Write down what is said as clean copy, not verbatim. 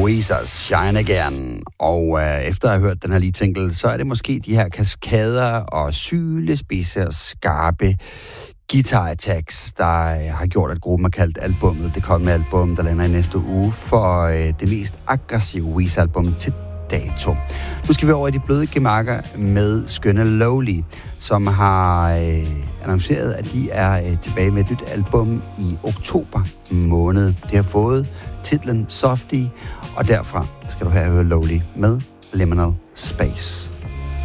Weezers Shine Again. Og efter at have hørt den her lige tænkt, så er det måske de her kaskader og sylespidse og skarpe guitar-attacks, der har gjort, at gruppen har kaldt albumet det kommende album, der lander i næste uge, for det mest aggressive Weezer-album til dato. Nu skal vi over i de bløde gemakker med skønne Lowly, som har annonceret, at de er tilbage med et nyt album i oktober måned. Det har fået titlen Softie, og derfra skal du høre Lowly med Liminal Space.